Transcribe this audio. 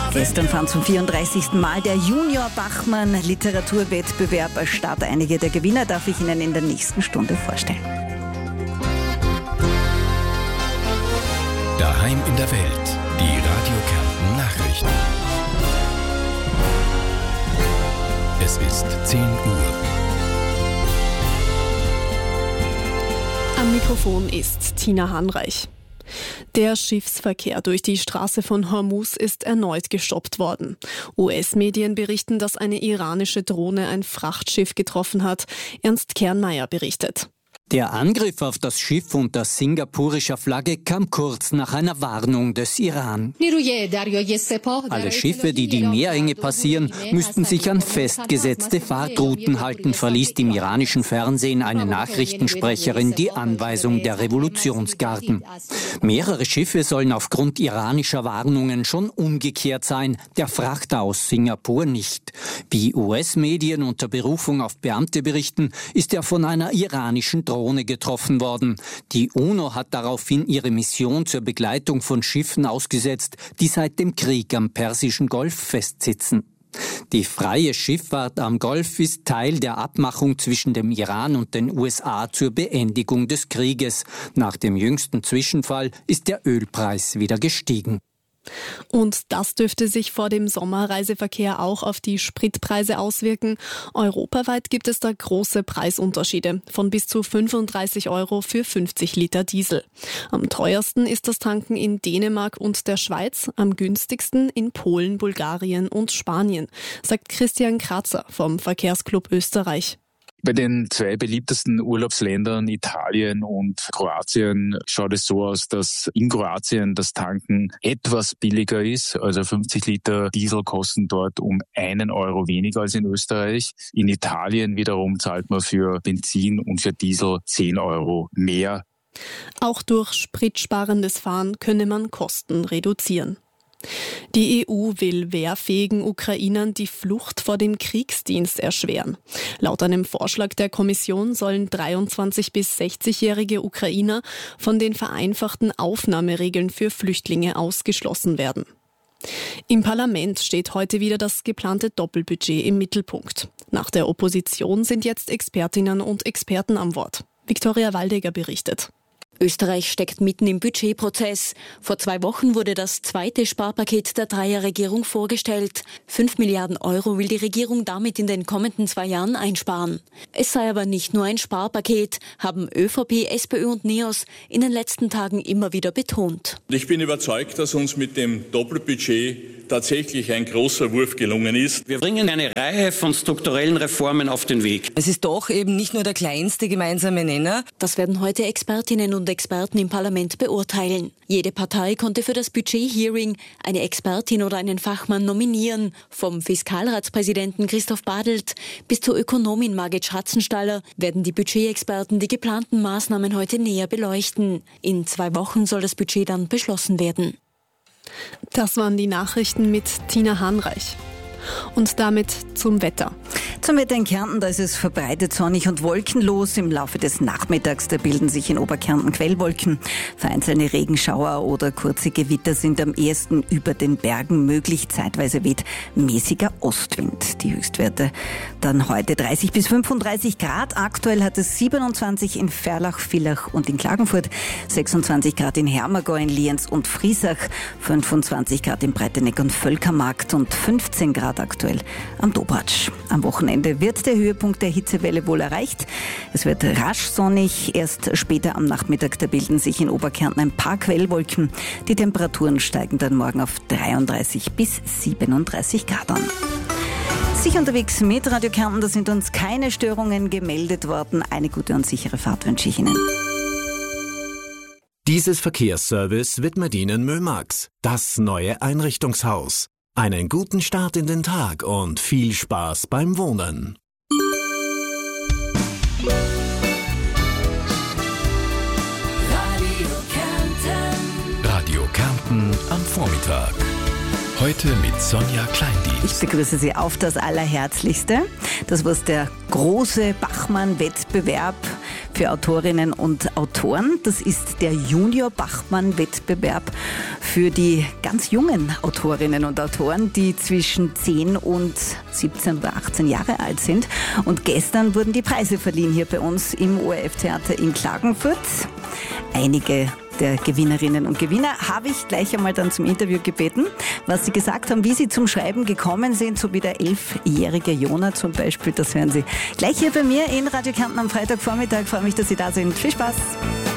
Gestern fand zum 34. Mal der Junior Bachmann Literaturwettbewerb statt. Einige der Gewinner darf ich Ihnen in der nächsten Stunde vorstellen. Daheim in der Welt, die Radio Kärnten Nachrichten. Es ist 10 Uhr. Am Mikrofon ist Tina Hanreich. Der Schiffsverkehr durch die Straße von Hormuz ist erneut gestoppt worden. US-Medien berichten, dass eine iranische Drohne ein Frachtschiff getroffen hat. Ernst Kernmeier berichtet. Der Angriff auf das Schiff unter singapurischer Flagge kam kurz nach einer Warnung des Iran. Alle Schiffe, die die Meerenge passieren, müssten sich an festgesetzte Fahrtrouten halten, verließ im iranischen Fernsehen eine Nachrichtensprecherin die Anweisung der Revolutionsgarden. Mehrere Schiffe sollen aufgrund iranischer Warnungen schon umgekehrt sein, der Frachter aus Singapur nicht. Wie US-Medien unter Berufung auf Beamte berichten, ist er von einer iranischen Drohne getroffen worden. Die UNO hat daraufhin ihre Mission zur Begleitung von Schiffen ausgesetzt, die seit dem Krieg am Persischen Golf festsitzen. Die freie Schifffahrt am Golf ist Teil der Abmachung zwischen dem Iran und den USA zur Beendigung des Krieges. Nach dem jüngsten Zwischenfall ist der Ölpreis wieder gestiegen. Und das dürfte sich vor dem Sommerreiseverkehr auch auf die Spritpreise auswirken. Europaweit gibt es da große Preisunterschiede von bis zu 35 € für 50 Liter Diesel. Am teuersten ist das Tanken in Dänemark und der Schweiz, am günstigsten in Polen, Bulgarien und Spanien, sagt Christian Kratzer vom Verkehrsclub Österreich. Bei den zwei beliebtesten Urlaubsländern Italien und Kroatien schaut es so aus, dass in Kroatien das Tanken etwas billiger ist. Also 50 Liter Diesel kosten dort um 1 € weniger als in Österreich. In Italien wiederum zahlt man für Benzin und für Diesel 10 € mehr. Auch durch spritsparendes Fahren könne man Kosten reduzieren. Die EU will wehrfähigen Ukrainern die Flucht vor dem Kriegsdienst erschweren. Laut einem Vorschlag der Kommission sollen 23- bis 60-jährige Ukrainer von den vereinfachten Aufnahmeregeln für Flüchtlinge ausgeschlossen werden. Im Parlament steht heute wieder das geplante Doppelbudget im Mittelpunkt. Nach der Opposition sind jetzt Expertinnen und Experten am Wort. Viktoria Waldegger berichtet. Österreich steckt mitten im Budgetprozess. Vor 2 Wochen wurde das zweite Sparpaket der Dreierregierung vorgestellt. 5 Milliarden € will die Regierung damit in den kommenden 2 Jahren einsparen. Es sei aber nicht nur ein Sparpaket, haben ÖVP, SPÖ und NEOS in den letzten Tagen immer wieder betont. Ich bin überzeugt, dass uns mit dem Doppelbudget tatsächlich ein großer Wurf gelungen ist. Wir bringen eine Reihe von strukturellen Reformen auf den Weg. Es ist doch eben nicht nur der kleinste gemeinsame Nenner. Das werden heute Expertinnen und Experten im Parlament beurteilen. Jede Partei konnte für das Budget-Hearing eine Expertin oder einen Fachmann nominieren. Vom Fiskalratspräsidenten Christoph Badelt bis zur Ökonomin Margit Schratzenstaller werden die Budgetexperten die geplanten Maßnahmen heute näher beleuchten. In 2 Wochen soll das Budget dann beschlossen werden. Das waren die Nachrichten mit Tina Hanreich. Und damit zum Wetter. Zum Wetter in Kärnten, da ist es verbreitet sonnig und wolkenlos. Im Laufe des Nachmittags, da bilden sich in Oberkärnten Quellwolken. Vereinzelte Regenschauer oder kurze Gewitter sind am ehesten über den Bergen möglich. Zeitweise weht mäßiger Ostwind. Die Höchstwerte dann heute 30 bis 35 Grad. Aktuell hat es 27 in Ferlach, Villach und in Klagenfurt, 26 Grad in Hermagau, in Lienz und Friesach, 25 Grad in Breiteneck und Völkermarkt und 15 Grad aktuell am Dobratsch. Am Wochenende wird der Höhepunkt der Hitzewelle wohl erreicht. Es wird rasch sonnig. Erst später am Nachmittag, da bilden sich in Oberkärnten ein paar Quellwolken. Die Temperaturen steigen dann morgen auf 33 bis 37 Grad an. Sich unterwegs mit Radio Kärnten, da sind uns keine Störungen gemeldet worden. Eine gute und sichere Fahrt wünsche ich Ihnen. Dieses Verkehrsservice widmet Ihnen Mömax, das neue Einrichtungshaus. Einen guten Start in den Tag und viel Spaß beim Wohnen. Radio Kärnten am Vormittag. Heute mit Sonja Kleindienst. Ich begrüße Sie auf das Allerherzlichste. Das, was der große Bachmann-Wettbewerb für Autorinnen und Autoren. Das ist der Junior-Bachmann-Wettbewerb für die ganz jungen Autorinnen und Autoren, die zwischen 10 und 17 oder 18 Jahre alt sind. Und gestern wurden die Preise verliehen hier bei uns im ORF-Theater in Klagenfurt. Einige der Gewinnerinnen und Gewinner habe ich gleich einmal dann zum Interview gebeten, was sie gesagt haben, wie sie zum Schreiben gekommen sind, so wie der 11-jährige Jona zum Beispiel. Das hören Sie gleich hier bei mir in Radio Kärnten am Freitagvormittag. Ich freue mich, dass Sie da sind. Viel Spaß!